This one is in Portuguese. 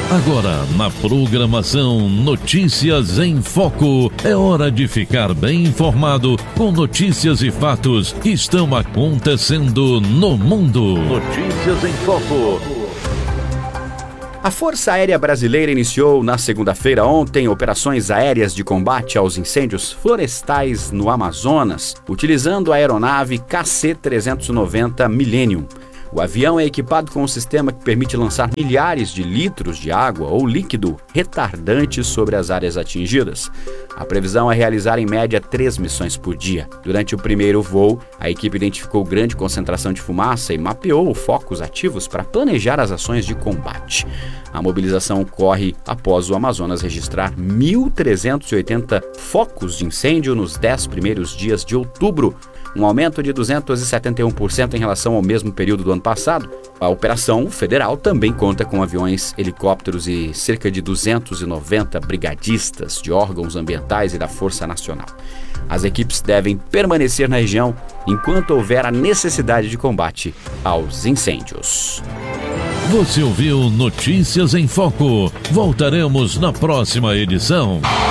Agora, na programação Notícias em Foco, é hora de ficar bem informado com notícias e fatos que estão acontecendo no mundo. Notícias em Foco. A Força Aérea Brasileira iniciou na segunda-feira ontem operações aéreas de combate aos incêndios florestais no Amazonas, utilizando a aeronave KC-390 Millennium. O avião é equipado com um sistema que permite lançar milhares de litros de água ou líquido retardante sobre as áreas atingidas. A previsão é realizar em média 3 missões por dia. Durante o primeiro voo, a equipe identificou grande concentração de fumaça e mapeou focos ativos para planejar as ações de combate. A mobilização ocorre após o Amazonas registrar 1.380 focos de incêndio nos 10 primeiros dias de outubro, um aumento de 271% em relação ao mesmo período do ano passado. A operação federal também conta com aviões, helicópteros e cerca de 290 brigadistas de órgãos ambientais e da Força Nacional. As equipes devem permanecer na região enquanto houver a necessidade de combate aos incêndios. Você ouviu Notícias em Foco. Voltaremos na próxima edição.